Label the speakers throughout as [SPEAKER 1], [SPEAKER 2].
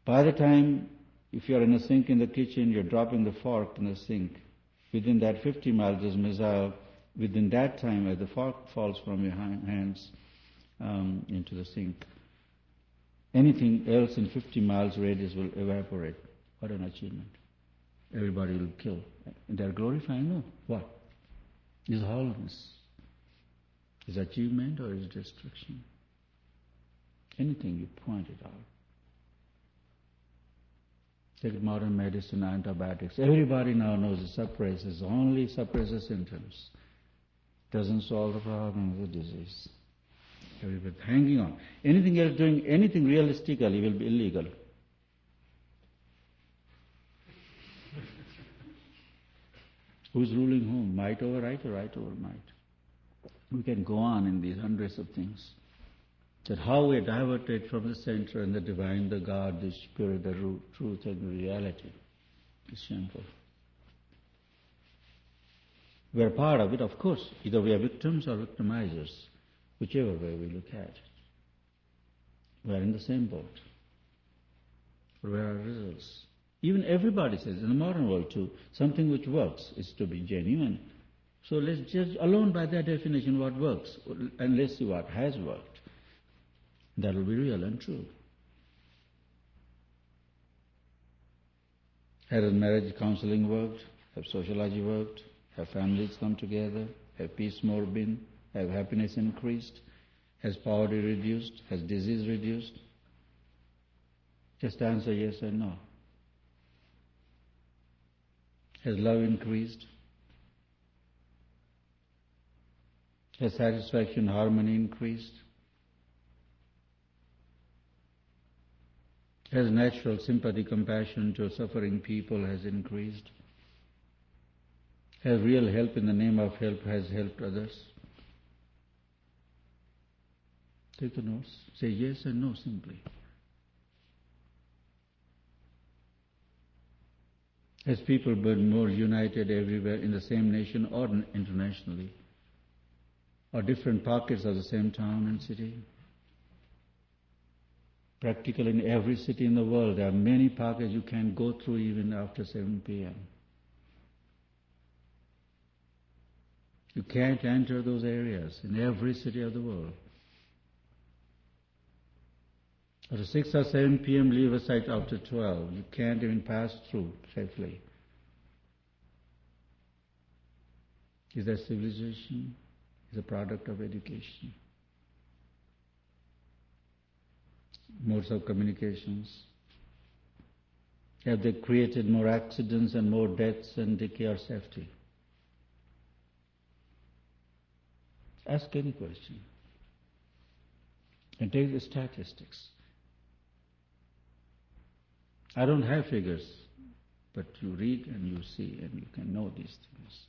[SPEAKER 1] By the time, if you're in a sink in the kitchen, you're dropping the fork in the sink. Within that 50 miles is missile. Within that time, as the fork falls from your hands into the sink, anything else in 50 miles radius will evaporate. What an achievement. Everybody will kill. And they're glorifying, no. What? Is hollowness. Is achievement or is destruction? Anything you point it out. Take modern medicine, antibiotics. Everybody now knows it suppresses, only suppresses symptoms. Doesn't solve the problem of the disease. Everybody hanging on. Anything else doing anything realistically will be illegal. Who's ruling whom? Might over right or right over might? We can go on in these hundreds of things. That how we are diverted from the center and the divine, the God, the spirit, the truth and the reality is shameful. We are part of it, of course. Either we are victims or victimizers, whichever way we look at it. We are in the same boat. But where are results? Even everybody says, in the modern world too, something which works is to be genuine. So let's judge alone by that definition what works, and let's see what has worked. That will be real and true. Has marriage counseling worked? Have sociology worked? Have families come together? Have peace more been? Have happiness increased? Has poverty reduced? Has disease reduced? Just answer yes or no. Has love increased? Has satisfaction, harmony increased? Has natural sympathy, compassion to suffering people has increased? Has real help in the name of help has helped others? Take the notes. Say yes and no simply. Has people been more united everywhere in the same nation or internationally? Or different pockets of the same town and city? Practically in every city in the world, there are many pockets you can't go through even after 7 p.m. You can't enter those areas in every city of the world. After 6 or 7 p.m., leave aside after 12. You can't even pass through safely. Is that civilization? Is a product of education. Modes of communications. Have they created more accidents and more deaths and decay or safety? Ask any question. And take the statistics. I don't have figures, but you read and you see and you can know these things.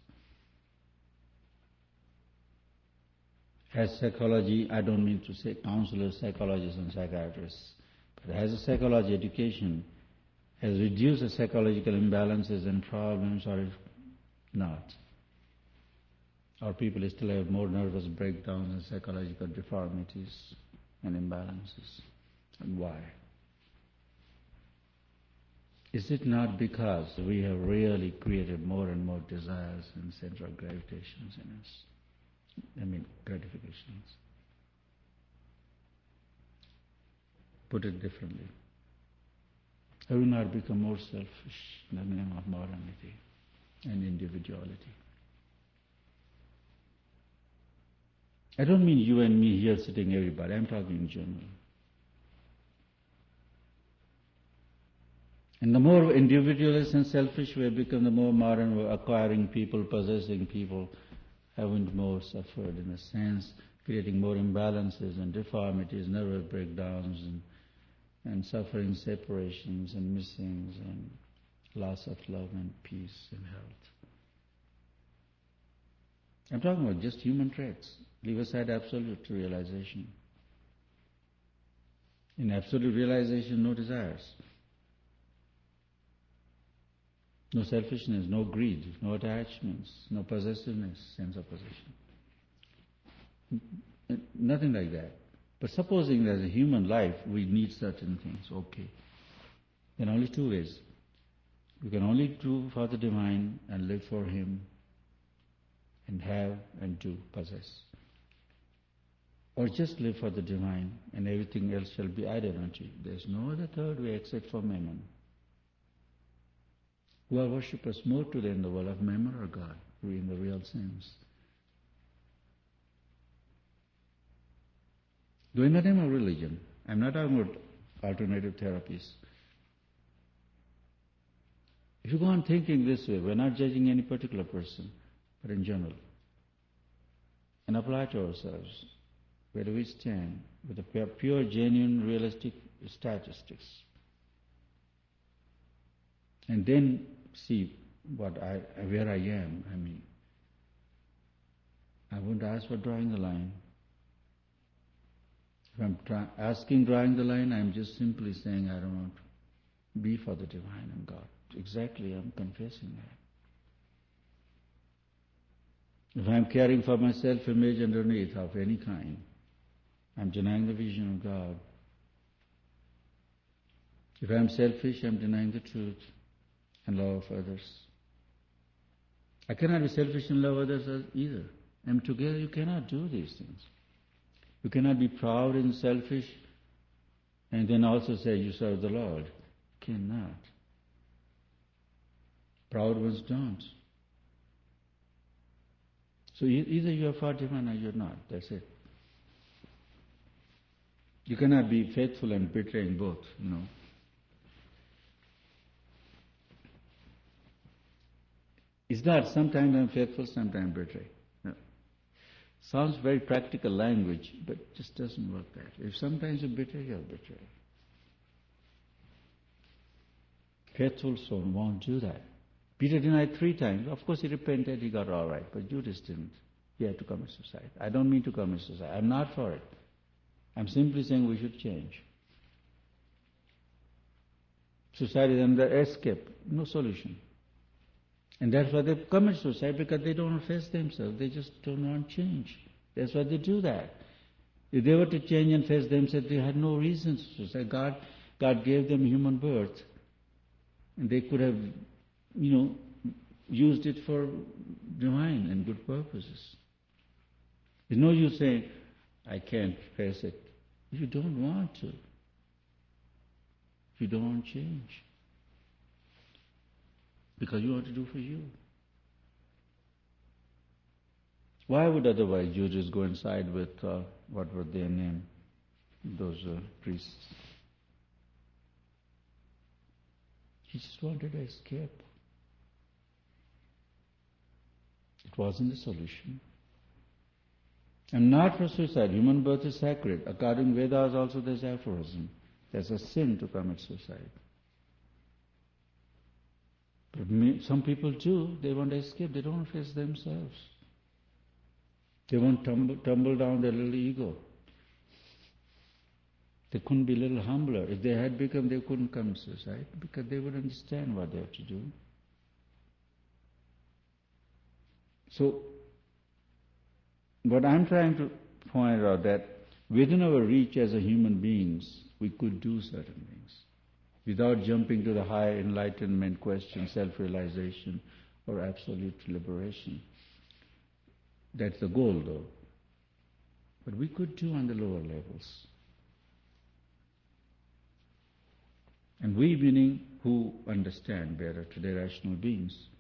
[SPEAKER 1] As psychology, I don't mean to say counselors, psychologists and psychiatrists, but as a psychology education has reduced the psychological imbalances and problems or not. Our people still have more nervous breakdowns and psychological deformities and imbalances. And why? Is it not because we have really created more and more desires and central gravitations in us? Gratifications. Put it differently. Have we not become more selfish in the name of modernity and individuality? I don't mean you and me here sitting, everybody. I'm talking in general. And the more individualist and selfish we have become, the more modern we're acquiring people, possessing people, haven't more suffered in a sense, creating more imbalances and deformities, nervous breakdowns and suffering, separations and missings and loss of love and peace and health. I'm talking about just human traits. Leave aside absolute realization. In absolute realization, no desires. No selfishness, no greed, no attachments, no possessiveness, sense of possession. Nothing like that. But supposing that as a human life we need certain things, okay. Then only two ways. You can only do for the divine and live for Him and have and do, possess. Or just live for the divine and everything else shall be added unto you. There is no other third way except for Mammon. Who are worshippers more today in the world of Mammon or God, in the real sense? Though in the name of religion, I'm not talking about alternative therapies. If you go on thinking this way, we're not judging any particular person, but in general, and apply to ourselves, where do we stand with the pure, genuine, realistic statistics? And then see where I am. I mean, I wouldn't ask for drawing the line. If I'm asking drawing the line, I'm just simply saying I don't want to be for the divine and God. Exactly, I'm confessing that. If I'm caring for my self-image underneath of any kind, I'm denying the vision of God. If I'm selfish, I'm denying the truth and love of others. I cannot be selfish and love others either. And together you cannot do these things. You cannot be proud and selfish and then also say you serve the Lord. You cannot. Proud ones don't. So either you are for divine or you're not. That's it. You cannot be faithful and betraying both, It's not sometimes I'm faithful, sometimes I betray. No. Sounds very practical language, but it just doesn't work that way. If sometimes you betray, you'll betray. Faithful soul won't do that. Peter denied 3 times. Of course he repented, he got all right, but Judas didn't. He had to commit suicide. I don't mean to commit suicide. I'm not for it. I'm simply saying we should change. Suicide is another escape, no solution. And that's why they commit suicide, because they don't face themselves. They just don't want change. That's why they do that. If they were to change and face themselves, they had no reason to suicide. God gave them human birth. And they could have, used it for divine and good purposes. There's no use saying, I can't face it. If you don't want to. If you don't want change. Because you want to do for you. Why would otherwise Judas go inside with, what were their name? Those priests. He just wanted to escape. It wasn't the solution. And not for suicide. Human birth is sacred. According to Vedas also there's aphorism. There's a sin to commit suicide. But some people do. They want to escape. They don't want to face themselves. They won't tumble down their little ego. They couldn't be a little humbler. If they had become, they couldn't commit suicide because they would understand what they have to do. So, what I'm trying to point out that within our reach as a human beings, we could do certain things without jumping to the high enlightenment question, self-realization or absolute liberation. That's the goal though. But we could do on the lower levels. And we meaning who understand better today, rational beings.